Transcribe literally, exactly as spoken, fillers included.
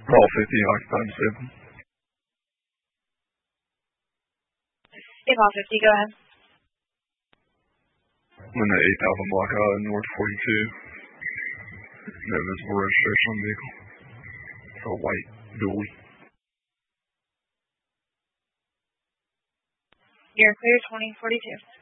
Call fifty, occupied and disabled. Yeah, call fifty, go ahead. I'm in the eighth Alpha block out of North forty-two. No visible registration on the vehicle. It's a white dually. You're clear, twenty forty-two.